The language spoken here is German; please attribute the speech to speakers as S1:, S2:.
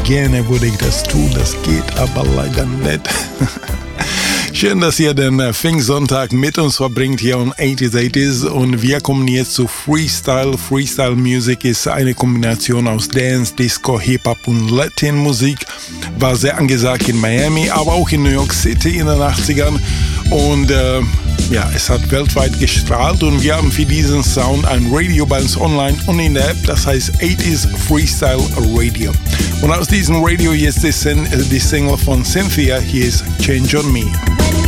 S1: Gerne würde ich das tun, das geht aber leider nicht. Schön, dass ihr den Pfingstsonntag mit uns verbringt hier on 80s und wir kommen jetzt zu Freestyle. Freestyle Music ist eine Kombination aus Dance, Disco, Hip-Hop und Latin-Musik. War sehr angesagt in Miami, aber auch in New York City in den 80ern und es hat weltweit gestrahlt und wir haben für diesen Sound ein Radio bei uns online und in der App, das heißt 80s Freestyle Radio. Und aus diesem Radio jetzt die Single von Cynthia, hier ist Change on Me.